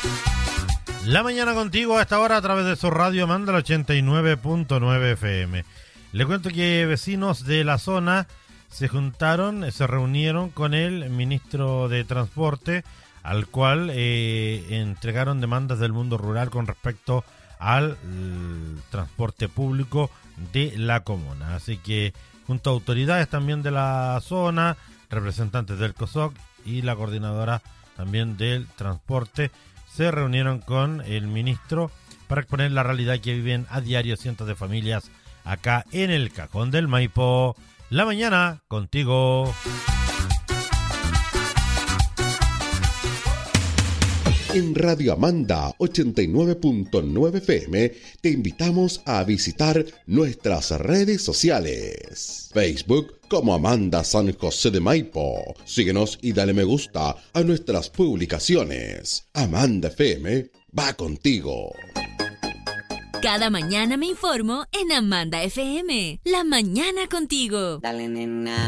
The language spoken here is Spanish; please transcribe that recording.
La mañana contigo a esta hora a través de su radio Amanda, el 89.9 FM. Le cuento que vecinos de la zona se reunieron con el ministro de Transporte, al cual entregaron demandas del mundo rural con respecto al transporte público de la comuna. Así que junto a autoridades también de la zona, representantes del COSOC y la coordinadora también del transporte, se reunieron con el ministro para exponer la realidad que viven a diario cientos de familias acá en el Cajón del Maipo. La mañana contigo. En Radio Amanda 89.9 FM te invitamos a visitar nuestras redes sociales. Facebook como Amanda San José de Maipo. Síguenos y dale me gusta a nuestras publicaciones. Amanda FM va contigo. Cada mañana me informo en Amanda FM. La mañana contigo. Dale, nena.